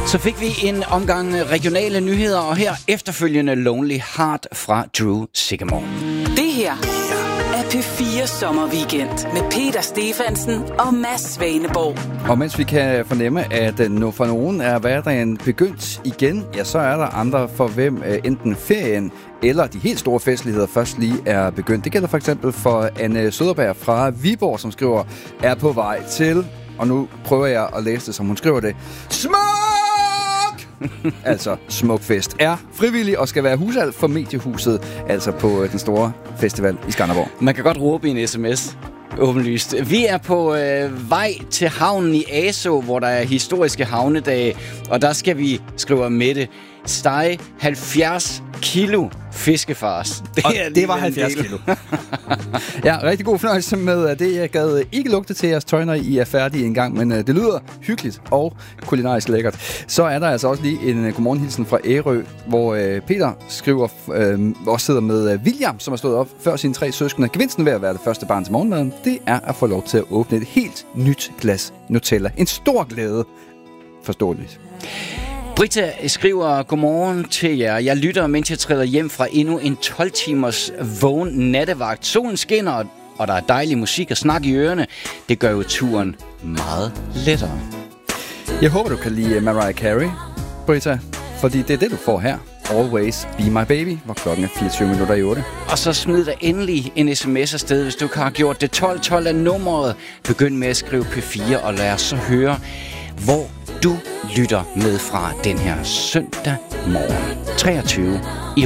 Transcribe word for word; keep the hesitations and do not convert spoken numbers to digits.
Så fik vi en omgang regionale nyheder, og her efterfølgende Lonely Heart fra Drew Sigamore. Det her er P fire Sommerweekend med Peter Stefansen og Mads Svaneborg. Og mens vi kan fornemme, at for nogen er hverdagen begyndt igen, ja, så er der andre, for hvem enten ferien eller de helt store festligheder først lige er begyndt. Det gælder for eksempel for Anne Søderberg fra Viborg, som skriver, er på vej til, og nu prøver jeg at læse det, som hun skriver det, smuk! altså Smukfest er frivillig og skal være hushold for Mediehuset, altså på den store festival i Skanderborg. Man kan godt råbe i en sms. Åbenlyst. Vi er på øh, vej til havnen i Asaa, hvor der er historiske havnedage, og der skal vi, skriver Mette, stege halvfjerds kilo fiskefars. Det, og det var halvfjerds kilo. Ja, rigtig god fornøjelse med det. Jeg gad ikke lugte til jeres tøj, når I er færdige en gang, men det lyder hyggeligt og kulinarisk lækkert. Så er der altså også lige en godmorgenhilsen fra Ærø, hvor øh, Peter skriver, øh, også sidder med øh, William, som har stået op før sine tre søskende. Gevinsten ved at være det første barn til morgenmaden, det er at få lov til at åbne et helt nyt glas Nutella. En stor glæde. Forståeligt. Britta skriver, godmorgen til jer. Jeg lytter, mens jeg træder hjem fra endnu en tolv timers vågen nattevagt. Solen skinner, og der er dejlig musik og snak i ørerne. Det gør jo turen meget lettere. Jeg håber, du kan lide Mariah Carey, Britta, fordi det er det, du får her. Always Be My Baby, hvor klokken er fireogtyve minutter i otte. Og så smid der endelig en sms afsted, hvis du ikke har gjort det. tolv tolv er nummeret. Begynd med at skrive P fire, og lad os så høre, hvor du lytter med fra den her søndag morgen. treogtyve i